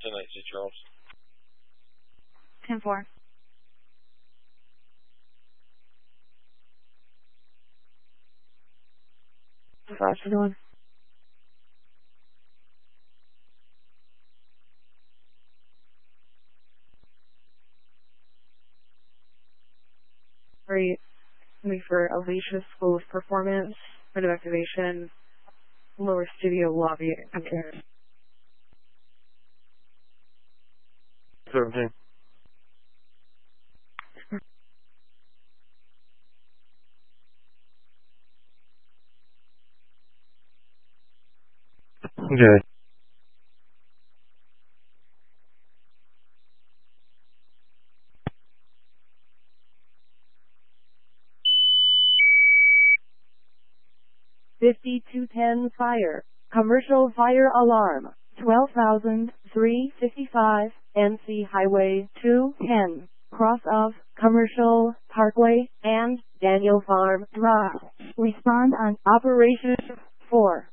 Tonight, St. Charles. 10-4. Afternoon. Great. For Alicia School's performance, bit of activation, lower studio lobby. Okay. 17. Okay. $52.10 fire. Commercial fire alarm. 12,355 NC Highway 210. Cross of Commercial Parkway and Daniel Farm Drive. Respond on Operation 4.